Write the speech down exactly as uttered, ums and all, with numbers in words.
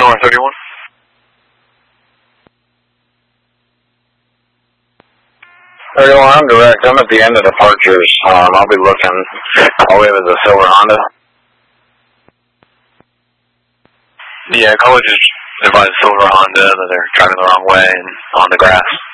North thirty-one. thirty-one, I'm direct. I'm at the end of departures. Um, I'll be looking. All we have is a silver Honda. Yeah, college is advised silver Honda that they're driving the wrong way and on the grass.